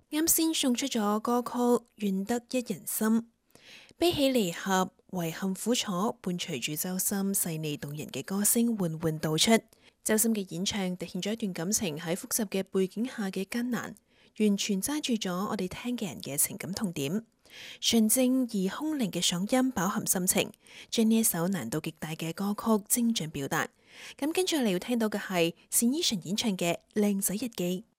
啱先送出咗歌曲《願得一人心》，悲喜離合、遺憾苦楚，伴隨住周深細膩動人嘅歌聲緩緩道出。周深嘅演唱凸顯咗一段感情喺複雜嘅背景下嘅艱難，完全揸住咗我哋聽嘅人嘅情感痛點。純正而空靈嘅嗓音飽含心情，將呢一首難度極大嘅歌曲精準表達。咁跟住嚟要聽到嘅係單依純演唱嘅《靚仔日記》。